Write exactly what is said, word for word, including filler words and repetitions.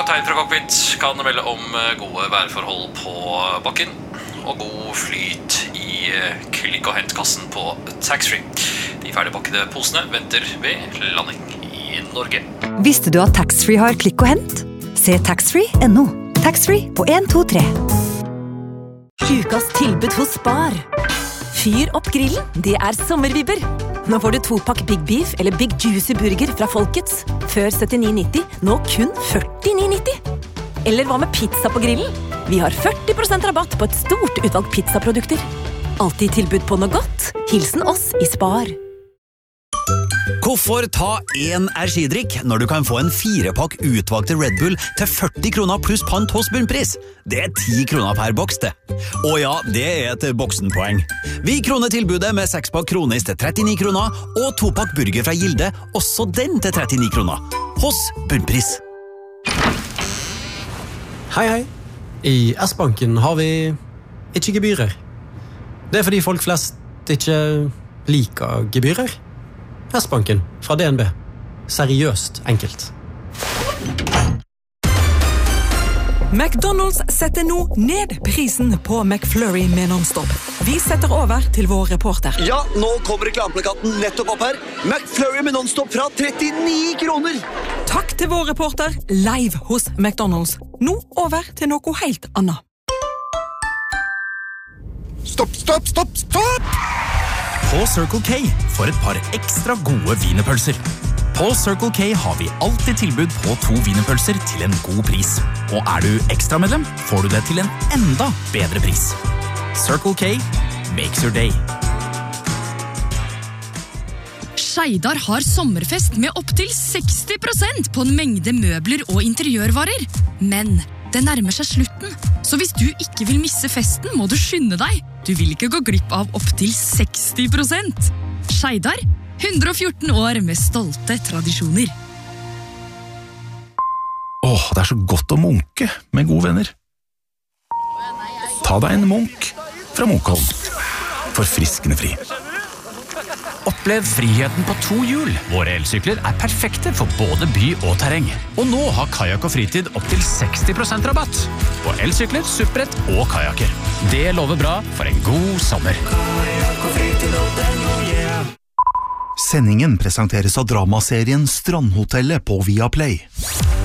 kaptein fra cockpit kan melde om gode værforhold på bakken og god flyt i klikk- og hentkassen på taxfree. De ferdigpakkede posene venter ved landing i Norge. Visste du at taxfree har klikk og hent? Se taxfree punktum no. Taxfree på en to tre. Ukas tilbud hos Spar. Fyr opp grillen, det er sommervibber. Nå får du to-pakk Big Beef eller Big Juicy Burger fra Folkets. Før syttini nitti, nå kun førtini nitti. Eller hva med pizza på grillen? Vi har førti prosent rabatt på et stort utvalg pizzaprodukter. Alltid tilbud på noe godt. Hilsen oss i Spar. Hvorfor ta en energidrikk når du kan få en firepakk utvalgte Red Bull til førti kroner pluss pant hos bunnpris? Det er ti kroner per boks, det. Og ja, det er et boksenpoeng. Vi kroner tilbudet med sekspakk kronis til trettini kroner og to-pakk burger fra Gilde, også den til trettini kroner. Hos bunnpris. Hei, hei. I S-banken har vi ikke gebyrer. Det er fordi folk flest ikke liker gebyrer. S-banken fra D N B. Seriøst enkelt. McDonald's setter nå ned prisen på McFlurry med non-stop. Vi setter over til vår reporter. Ja, nå kommer reklameplakaten nettopp opp her. McFlurry med non-stop fra trettini kroner. Takk til vår reporter, live hos McDonald's. Nå over til noe helt annet. Stopp, stopp, stopp, stopp! På Circle K for et par ekstra gode wienerpølser. På Circle K har vi alltid tilbud på to wienerpølser til en god pris. Og er du ekstramedlem, får du det til en enda bedre pris. Circle K makes your day. Skeidar har sommerfest med opp til seksti prosent på en mengde møbler og interiørvarer. Men det nærmer seg slutten, så hvis du ikke vil misse festen, må du skynde deg. Du vil ikke gå glipp av opp til seksti prosent. Skeidar, hundre og fjorten år med stolte tradisjoner. Åh, det er så godt å munke med gode venner. Ta deg en munk fra Munkholm. Forfriskende fri. Opplev friheten på to hjul. Våre elsykler er perfekte for både by og terreng. Og nå har Kajak og Fritid opp til seksti prosent rabatt på elsykler, supprett og kajaker. Det lover bra for en god sommer. Sendingen presenteres av dramaserien Strandhotellet på Viaplay.